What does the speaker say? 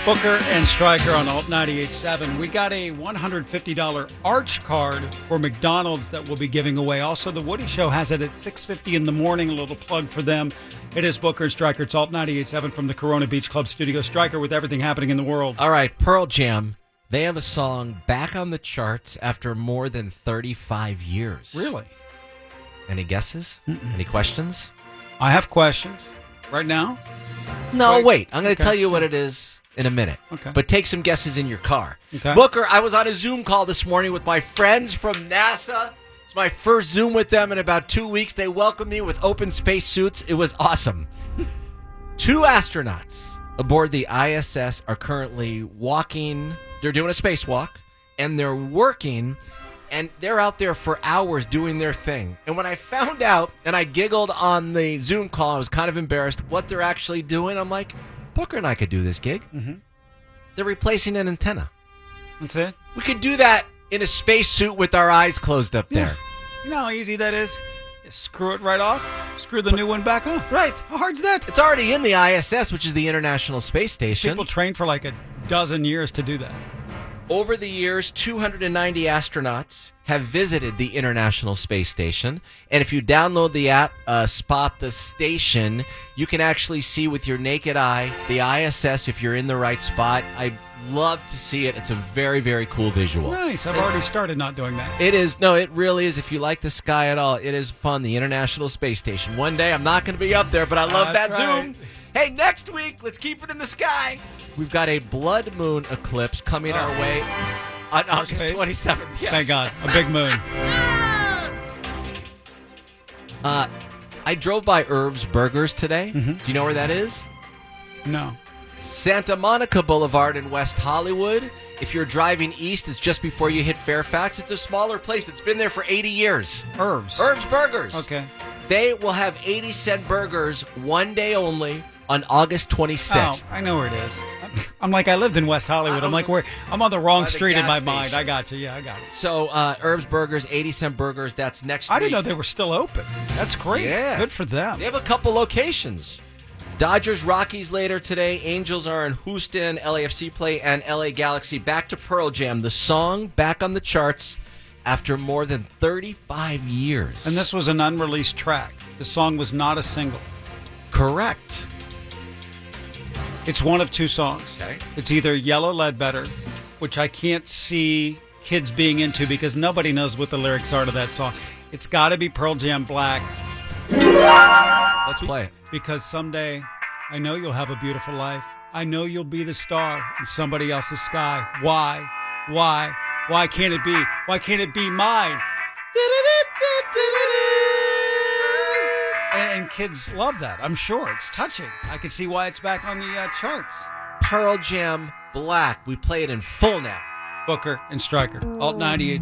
Booker and Stryker on Alt 98.7. We got a $150 Arch card for McDonald's that we'll be giving away. Also, The Woody Show has it at 6:50 in the morning. A little plug for them. It is Booker and Stryker. It's Alt 98.7 from the Corona Beach Club studio. Stryker with everything happening in the world. All right, Pearl Jam. They have a song back on the charts after more than 35 years. Really? Any guesses? Any questions? I have questions. Right now? No, wait. I'm going to tell you what it is in a minute. Okay. But take some guesses in your car. Okay. Booker, I was on a Zoom call this morning with my friends from NASA. It's my first Zoom with them in about 2 weeks. They welcomed me with open space suits. It was awesome. 2 astronauts aboard the ISS are currently walking. They're doing a spacewalk, and they're working, and they're out there for hours doing their thing. And when I found out, and I giggled on the Zoom call, I was kind of embarrassed what they're actually doing. I'm like, Booker and I could do this gig. Mm-hmm. They're replacing an antenna. That's it? We could do that in a spacesuit with our eyes closed up there. You know how easy that is? You screw it right off, screw the new one back on. Right. How hard's that? It's already in the ISS, which is the International Space Station. People train for like a dozen years to do that. Over the years, 290 astronauts have visited the International Space Station. And if you download the app, Spot the Station, you can actually see with your naked eye the ISS if you're in the right spot. I love to see it. It's a very, very cool visual. Nice. I've already started not doing that. It is. No, it really is. If you like the sky at all, it is fun. The International Space Station. One day, I'm not going to be up there, but I love that That's right. Zoom. Hey, next week, let's keep it in the sky. We've got a blood moon eclipse coming our way on August 27th. Yes. Thank God. A big moon. I drove by Irv's Burgers today. Mm-hmm. Do you know where that is? No. Santa Monica Boulevard in West Hollywood. If you're driving east, it's just before you hit Fairfax. It's a smaller place that's been there for 80 years. Irv's Burgers. Okay. They will have 80-cent burgers one day only on August 26th. Oh, I know where it is. I'm like, I lived in West Hollywood. I'm like, I'm on the wrong by the street in my gas mind. station. I got you. Yeah, I got it. So, Irv's Burgers, 80-cent burgers, that's next week. I didn't know they were still open. That's great. Yeah. Good for them. They have a couple locations. Dodgers, Rockies later today. Angels are in Houston, LAFC play, and LA Galaxy. Back to Pearl Jam. The song back on the charts after more than 35 years. And this was an unreleased track. The song was not a single. Correct. It's one of 2 songs. Okay. It's either Yellow Ledbetter, which I can't see kids being into because nobody knows what the lyrics are to that song. It's got to be Pearl Jam Black. Let's play it. Because someday I know you'll have a beautiful life. I know you'll be the star in somebody else's sky. Why? Why can't it be? Why can't it be mine? And kids love that. I'm sure. It's touching. I can see why it's back on the charts. Pearl Jam Black. We play it in full now. Booker and Stryker. Alt 98.